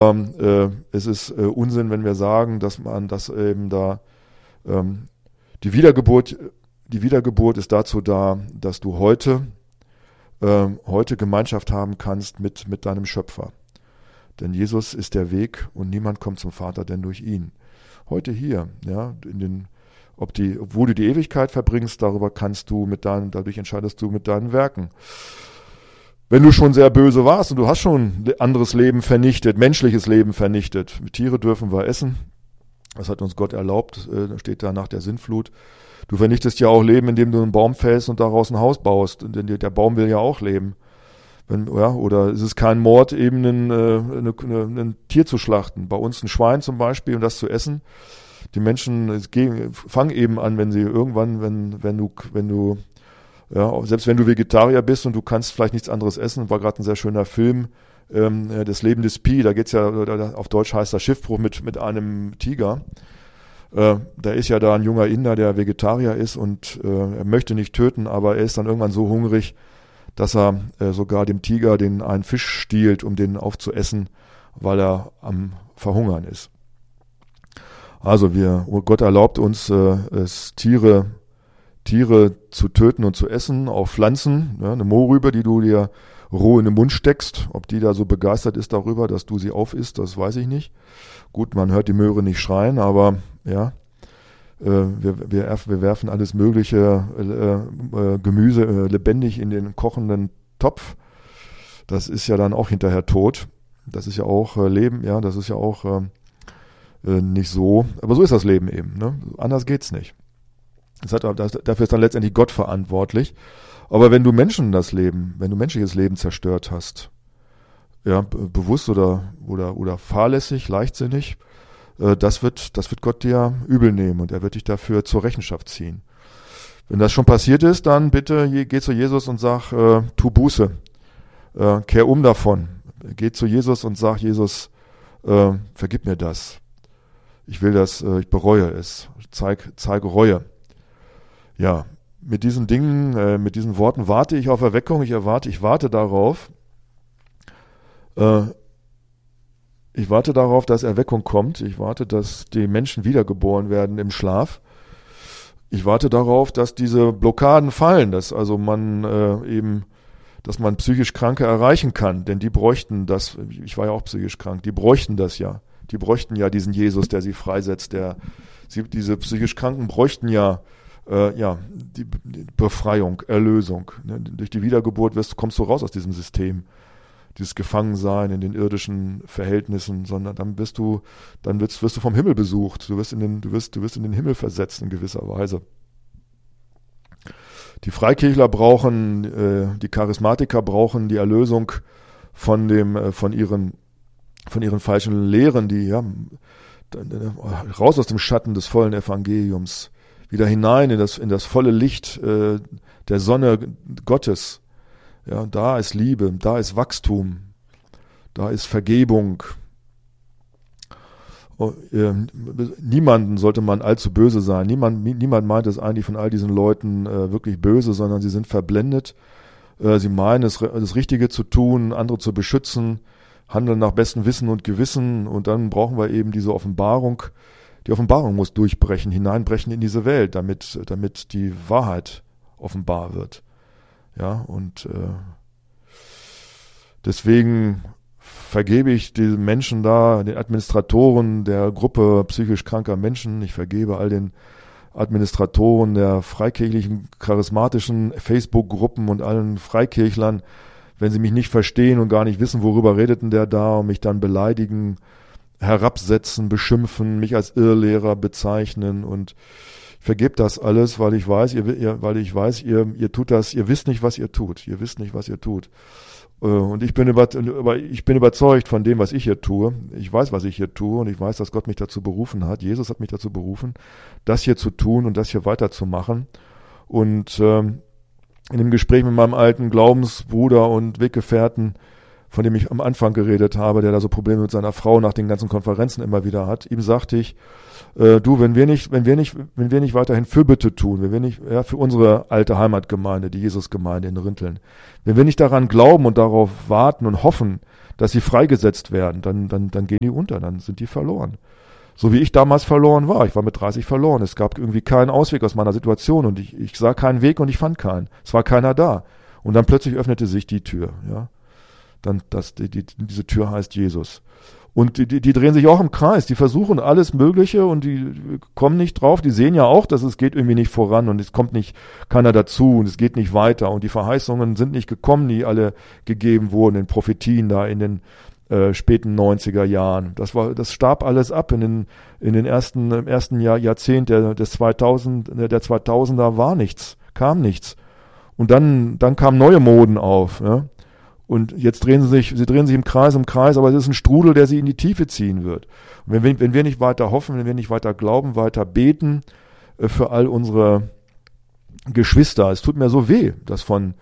Es ist Unsinn, wenn wir sagen, dass eben da die Wiedergeburt ist dazu da, dass du heute Gemeinschaft haben kannst mit deinem Schöpfer. Denn Jesus ist der Weg und niemand kommt zum Vater, denn durch ihn. Heute hier, ja, wo du die Ewigkeit verbringst, dadurch entscheidest du mit deinen Werken. Wenn du schon sehr böse warst und du hast schon anderes Leben vernichtet, menschliches Leben vernichtet, Tiere dürfen wir essen, das hat uns Gott erlaubt, da steht da nach der Sintflut. Du vernichtest ja auch Leben, indem du einen Baum fällst und daraus ein Haus baust, denn der Baum will ja auch leben. Oder ist es kein Mord, eben ein Tier zu schlachten, bei uns ein Schwein zum Beispiel und das zu essen. Die Menschen fangen eben an, wenn sie irgendwann, selbst wenn du Vegetarier bist und du kannst vielleicht nichts anderes essen, war gerade ein sehr schöner Film, das Leben des Pi, da geht's ja, auf Deutsch heißt das Schiffbruch mit einem Tiger. Da ist ja da ein junger Inder, der Vegetarier ist und er möchte nicht töten, aber er ist dann irgendwann so hungrig, dass er sogar dem Tiger einen Fisch stiehlt, um den aufzuessen, weil er am Verhungern ist. Also Gott erlaubt uns, Tiere zu töten und zu essen, auch Pflanzen, ja, eine Mohrrübe, die du dir roh in den Mund steckst. Ob die da so begeistert ist darüber, dass du sie aufisst, das weiß ich nicht. Gut, man hört die Möhre nicht schreien, aber ja, wir werfen alles mögliche Gemüse lebendig in den kochenden Topf. Das ist ja dann auch hinterher tot. Das ist ja auch Leben, ja, das ist ja auch nicht so. Aber so ist das Leben eben, ne? Anders geht's nicht. Dafür ist dann letztendlich Gott verantwortlich. Aber wenn du menschliches Leben zerstört hast, ja, bewusst oder fahrlässig, leichtsinnig, das wird Gott dir übel nehmen und er wird dich dafür zur Rechenschaft ziehen. Wenn das schon passiert ist, dann bitte geh zu Jesus und sag, tu Buße, kehr um davon. Geh zu Jesus und sag, Jesus, vergib mir das. Ich bereue es. Zeige Reue. Ja, mit diesen Dingen, mit diesen Worten warte ich auf Erweckung. Ich warte darauf, dass Erweckung kommt. Ich warte, dass die Menschen wiedergeboren werden im Schlaf. Ich warte darauf, dass diese Blockaden fallen, dass man psychisch Kranke erreichen kann, denn die bräuchten das. Ich war ja auch psychisch krank. Die bräuchten das ja. Die bräuchten ja diesen Jesus, der sie freisetzt. Diese psychisch Kranken bräuchten die Befreiung, Erlösung. Durch die Wiedergeburt kommst du raus aus diesem System, dieses Gefangensein in den irdischen Verhältnissen, sondern dann wirst du vom Himmel besucht. Du wirst in den Himmel versetzt in gewisser Weise. Die Freikirchler die Charismatiker brauchen die Erlösung von ihren falschen Lehren, die raus aus dem Schatten des vollen Evangeliums, wieder hinein in das volle Licht der Sonne Gottes. Ja, da ist Liebe, da ist Wachstum, da ist Vergebung. Niemanden sollte man allzu böse sein. Niemand meint es eigentlich von all diesen Leuten wirklich böse, sondern sie sind verblendet. Sie meinen, das Richtige zu tun, andere zu beschützen, handeln nach bestem Wissen und Gewissen. Und dann brauchen wir eben diese Offenbarung. Die Offenbarung muss durchbrechen, hineinbrechen in diese Welt, damit die Wahrheit offenbar wird. Ja, und deswegen vergebe ich den Menschen da, den Administratoren der Gruppe psychisch kranker Menschen. Ich vergebe all den Administratoren der freikirchlichen, charismatischen Facebook-Gruppen und allen Freikirchlern, wenn sie mich nicht verstehen und gar nicht wissen, worüber redet denn der da und mich dann beleidigen, herabsetzen, beschimpfen, mich als Irrlehrer bezeichnen und ich vergebe das alles, weil ich weiß, ihr tut das, ihr wisst nicht, was ihr tut. Ihr wisst nicht, was ihr tut. Und ich bin überzeugt von dem, was ich hier tue. Ich weiß, was ich hier tue und ich weiß, dass Gott mich dazu berufen hat. Jesus hat mich dazu berufen, das hier zu tun und das hier weiterzumachen. Und in dem Gespräch mit meinem alten Glaubensbruder und Weggefährten von dem ich am Anfang geredet habe, der da so Probleme mit seiner Frau nach den ganzen Konferenzen immer wieder hat, ihm sagte ich, du, wenn wir nicht weiterhin Fürbitte tun, wenn wir nicht, ja, für unsere alte Heimatgemeinde, die Jesusgemeinde in Rinteln, wenn wir nicht daran glauben und darauf warten und hoffen, dass sie freigesetzt werden, dann gehen die unter, dann sind die verloren. So wie ich damals verloren war. Ich war mit 30 verloren. Es gab irgendwie keinen Ausweg aus meiner Situation und ich sah keinen Weg und ich fand keinen. Es war keiner da. Und dann plötzlich öffnete sich die Tür, ja. Diese Tür heißt Jesus. Und die drehen sich auch im Kreis, die versuchen alles Mögliche und die kommen nicht drauf, die sehen ja auch, dass es geht irgendwie nicht voran und es kommt nicht keiner dazu und es geht nicht weiter und die Verheißungen sind nicht gekommen, die alle gegeben wurden in Prophetien da in den späten 90er Jahren. Das starb alles ab im ersten Jahrzehnt der 2000er war nichts, kam nichts. Und dann kamen neue Moden auf, ja. Und jetzt drehen sie drehen sich im Kreis, aber es ist ein Strudel, der sie in die Tiefe ziehen wird. Und wenn wir nicht weiter hoffen, wenn wir nicht weiter glauben, weiter beten für all unsere Geschwister, es tut mir so weh, das von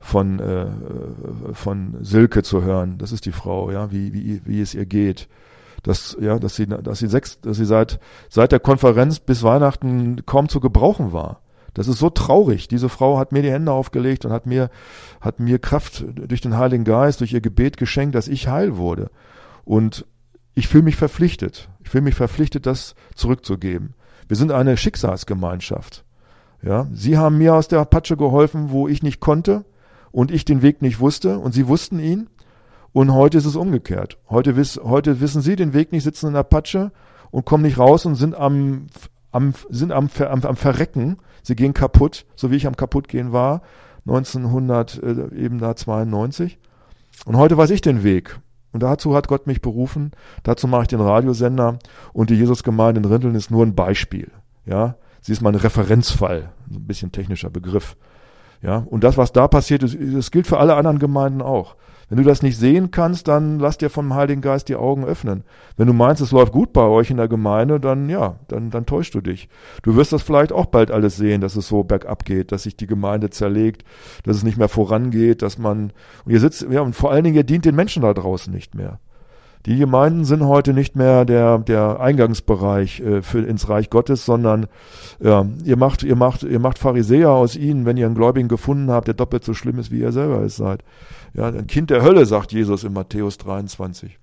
Silke zu hören. Das ist die Frau, ja, wie es ihr geht. Dass sie seit der Konferenz bis Weihnachten kaum zu gebrauchen war. Das ist so traurig. Diese Frau hat mir die Hände aufgelegt und hat mir Kraft durch den Heiligen Geist, durch ihr Gebet geschenkt, dass ich heil wurde. Und ich fühle mich verpflichtet. Das zurückzugeben. Wir sind eine Schicksalsgemeinschaft. Ja, sie haben mir aus der Apache geholfen, wo ich nicht konnte und ich den Weg nicht wusste und sie wussten ihn. Und heute ist es umgekehrt. Heute wissen sie den Weg nicht, sitzen in der Apache und kommen nicht raus und sind am Verrecken. Sie gehen kaputt, so wie ich am Kaputtgehen war, 1992. Und heute weiß ich den Weg. Und dazu hat Gott mich berufen. Dazu mache ich den Radiosender. Und die Jesusgemeinde in Rinteln ist nur ein Beispiel. Ja, sie ist mal ein Referenzfall. Ein bisschen technischer Begriff. Ja, und das, was da passiert ist, das gilt für alle anderen Gemeinden auch. Wenn du das nicht sehen kannst, dann lass dir vom Heiligen Geist die Augen öffnen. Wenn du meinst, es läuft gut bei euch in der Gemeinde, dann täuschst du dich. Du wirst das vielleicht auch bald alles sehen, dass es so bergab geht, dass sich die Gemeinde zerlegt, dass es nicht mehr vorangeht, und vor allen Dingen, ihr dient den Menschen da draußen nicht mehr. Die Gemeinden sind heute nicht mehr der Eingangsbereich ins Reich Gottes, sondern ihr macht Pharisäer aus ihnen, wenn ihr einen Gläubigen gefunden habt, der doppelt so schlimm ist, wie ihr selber es seid. Ja, ein Kind der Hölle, sagt Jesus in Matthäus 23.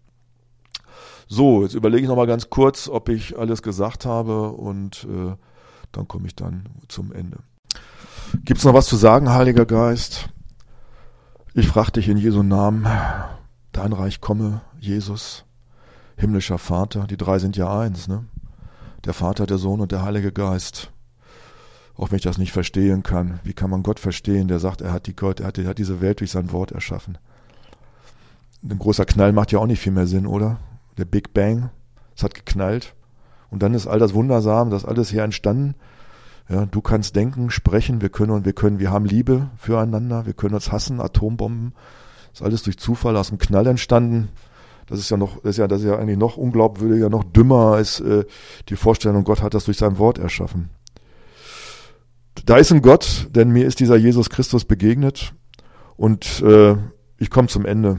So, jetzt überlege ich nochmal ganz kurz, ob ich alles gesagt habe und dann komme ich dann zum Ende. Gibt es noch was zu sagen, Heiliger Geist? Ich frage dich in Jesu Namen, dein Reich komme, Jesus, himmlischer Vater, die drei sind ja eins, ne? Der Vater, der Sohn und der Heilige Geist. Auch wenn ich das nicht verstehen kann. Wie kann man Gott verstehen, der sagt, er hat diese Welt durch sein Wort erschaffen. Ein großer Knall macht ja auch nicht viel mehr Sinn, oder? Der Big Bang, es hat geknallt. Und dann ist all das Wundersam, das alles hier entstanden. Ja, du kannst denken, sprechen, wir haben Liebe füreinander, wir können uns hassen, Atombomben. Das ist alles durch Zufall aus dem Knall entstanden. Das ist ja eigentlich noch unglaubwürdiger, noch dümmer als die Vorstellung, Gott hat das durch sein Wort erschaffen. Da ist ein Gott, denn mir ist dieser Jesus Christus begegnet und ich komme zum Ende.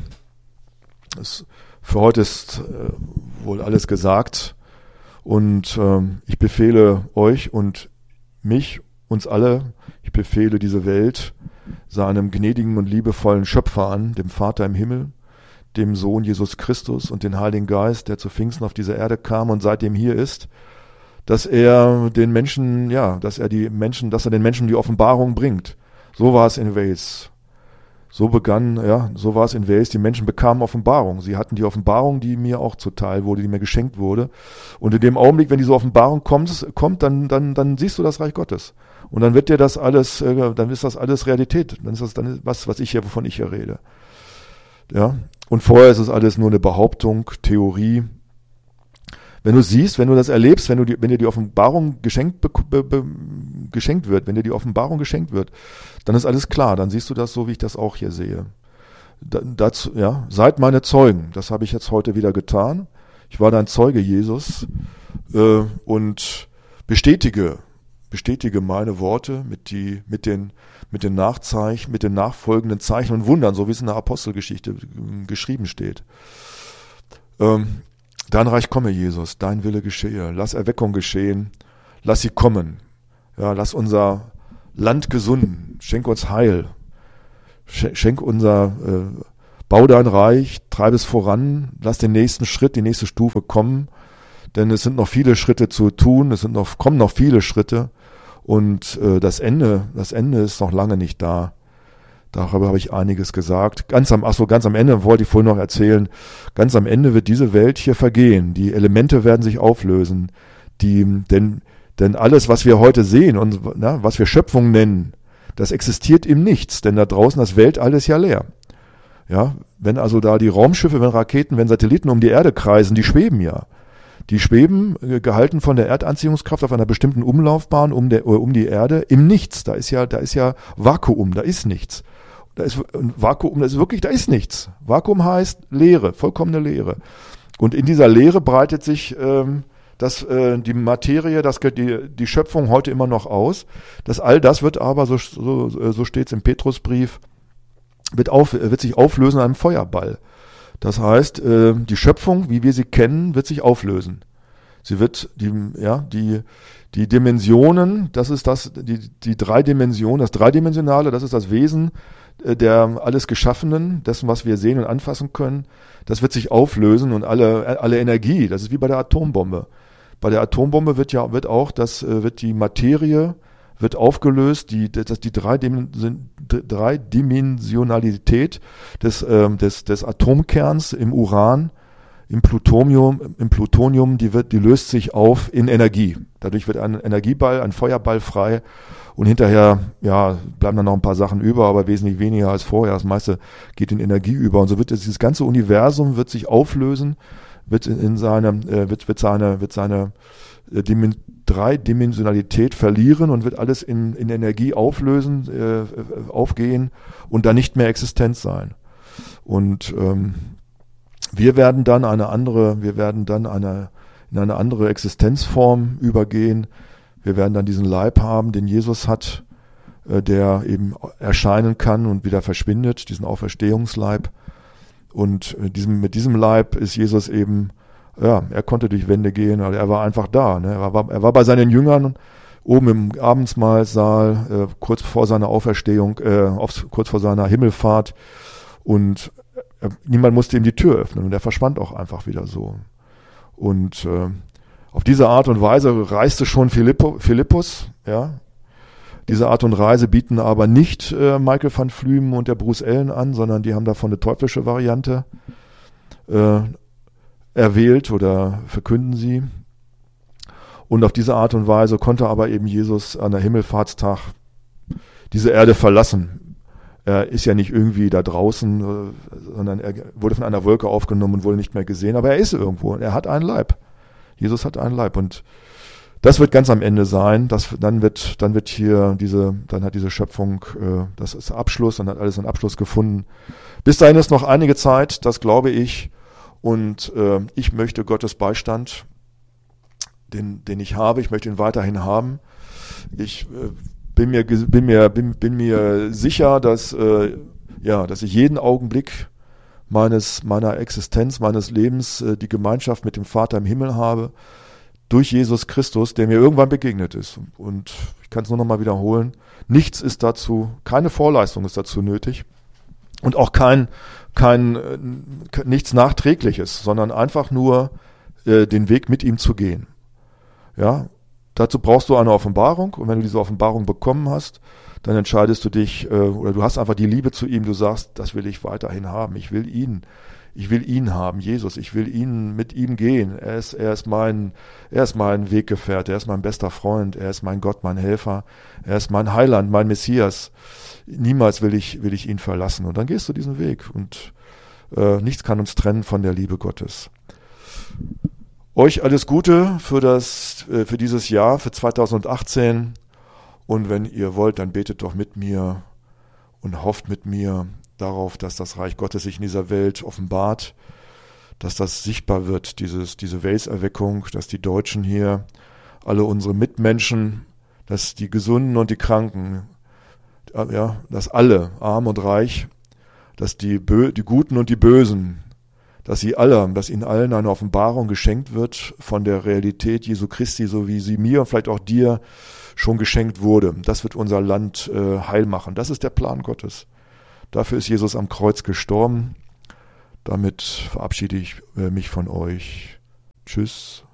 Für heute ist wohl alles gesagt und ich befehle euch und uns alle, ich befehle diese Welt seinem gnädigen und liebevollen Schöpfer an, dem Vater im Himmel, dem Sohn Jesus Christus und den Heiligen Geist, der zu Pfingsten auf diese Erde kam und seitdem hier ist, dass er den Menschen die Offenbarung bringt. So war es in Wales. So war es in Wales. Die Menschen bekamen Offenbarung. Sie hatten die Offenbarung, die mir auch zuteil wurde, die mir geschenkt wurde. Und in dem Augenblick, wenn diese Offenbarung kommt, dann siehst du das Reich Gottes. Und dann wird dir das alles, dann ist das alles Realität. Dann ist das wovon ich hier rede. Ja. Und vorher ist es alles nur eine Behauptung, Theorie. Wenn du das erlebst, wenn dir die Offenbarung geschenkt wird, dann ist alles klar, dann siehst du das so, wie ich das auch hier sehe. Seid meine Zeugen, das habe ich jetzt heute wieder getan. Ich war dein Zeuge, Jesus, und bestätige bestätige meine Worte mit den nachfolgenden Zeichen und Wundern, so wie es in der Apostelgeschichte geschrieben steht. Dein Reich komme, Jesus, dein Wille geschehe. Lass Erweckung geschehen, lass sie kommen. Ja, lass unser Land gesunden, schenk uns Heil, bau dein Reich, treibe es voran, lass den nächsten Schritt, die nächste Stufe kommen, denn es sind noch viele Schritte zu tun, kommen noch viele Schritte und das Ende ist noch lange nicht da. Darüber habe ich einiges gesagt. Ganz am Ende wollte ich vorhin noch erzählen, ganz am Ende wird diese Welt hier vergehen. Die Elemente werden sich auflösen. Denn alles, was wir heute sehen und was wir Schöpfung nennen, das existiert im Nichts. Denn da draußen das Weltall ist ja leer. Ja, wenn also da die Raumschiffe, wenn Raketen, wenn Satelliten um die Erde kreisen, die schweben ja. Die schweben, gehalten von der Erdanziehungskraft auf einer bestimmten Umlaufbahn um die Erde im Nichts. Da ist ja Vakuum, da ist nichts. Da ist nichts. Vakuum heißt Leere, vollkommene Leere. Und in dieser Leere breitet sich die Materie, die Schöpfung heute immer noch aus. All das wird aber, so steht es im Petrusbrief, wird sich auflösen in einem Feuerball. Das heißt, die Schöpfung, wie wir sie kennen, wird sich auflösen. Sie wird die Dimensionen, das ist die drei Dimensionen, das Dreidimensionale, das ist das Wesen der alles Geschaffenen, dessen, was wir sehen und anfassen können, das wird sich auflösen und alle Energie, das ist wie bei der Atombombe. Bei der Atombombe wird die Materie wird aufgelöst, die Dreidimensionalität des Atomkerns im Uran, im Plutonium, die löst sich auf in Energie. Dadurch wird ein Energieball, ein Feuerball frei und hinterher, bleiben dann noch ein paar Sachen über, aber wesentlich weniger als vorher. Das meiste geht in Energie über und so wird dieses ganze Universum wird sich auflösen, wird seine Dreidimensionalität verlieren und wird alles in Energie auflösen, aufgehen und dann nicht mehr existent sein. Und wir werden dann in eine andere Existenzform übergehen. Wir werden dann diesen Leib haben, den Jesus hat, der eben erscheinen kann und wieder verschwindet, diesen Auferstehungsleib. Und mit diesem Leib ist Jesus eben, er konnte durch Wände gehen, aber er war einfach da. Ne? Er war bei seinen Jüngern oben im Abendmahlsaal, kurz vor seiner Auferstehung, kurz vor seiner Himmelfahrt. Und niemand musste ihm die Tür öffnen und er verschwand auch einfach wieder so. Und auf diese Art und Weise reiste schon Philippus, ja. Diese Art und Weise bieten aber nicht Michael van Flümen und der Bruce Ellen an, sondern die haben davon eine teuflische Variante erwählt oder verkünden sie. Und auf diese Art und Weise konnte aber eben Jesus an der Himmelfahrtstag diese Erde verlassen. Er ist ja nicht irgendwie da draußen, sondern er wurde von einer Wolke aufgenommen und wurde nicht mehr gesehen, aber er ist irgendwo und er hat einen Leib. Jesus hat einen Leib und das wird ganz am Ende sein. Dann hat diese Schöpfung, das ist Abschluss, dann hat alles einen Abschluss gefunden. Bis dahin ist noch einige Zeit, das glaube ich. Und ich möchte Gottes Beistand, den ich habe, ich möchte ihn weiterhin haben. Ich bin mir sicher, dass ich jeden Augenblick meiner Existenz, meines Lebens die Gemeinschaft mit dem Vater im Himmel habe, durch Jesus Christus, der mir irgendwann begegnet ist. Und ich kann es nur noch mal wiederholen, keine Vorleistung ist dazu nötig und auch nichts Nachträgliches, sondern einfach nur den Weg mit ihm zu gehen. Ja, dazu brauchst du eine Offenbarung und wenn du diese Offenbarung bekommen hast, dann entscheidest du dich oder du hast einfach die Liebe zu ihm, du sagst, das will ich weiterhin haben, ich will ihn haben, Jesus, ich will mit ihm gehen, er ist mein Weggefährte, er ist mein bester Freund, er ist mein Gott, mein Helfer, er ist mein Heiland, mein Messias, niemals will ich ihn verlassen und dann gehst du diesen Weg und nichts kann uns trennen von der Liebe Gottes. Euch alles Gute für dieses Jahr, für 2018 und wenn ihr wollt, dann betet doch mit mir und hofft mit mir darauf, dass das Reich Gottes sich in dieser Welt offenbart, dass das sichtbar wird, diese Welserweckung, dass die Deutschen hier, alle unsere Mitmenschen, dass die Gesunden und die Kranken, ja, dass alle, arm und reich, dass die Guten und die Bösen, dass ihnen allen eine Offenbarung geschenkt wird von der Realität Jesu Christi, so wie sie mir und vielleicht auch dir schon geschenkt wurde. Das wird unser Land heil machen. Das ist der Plan Gottes. Dafür ist Jesus am Kreuz gestorben. Damit verabschiede ich mich von euch. Tschüss.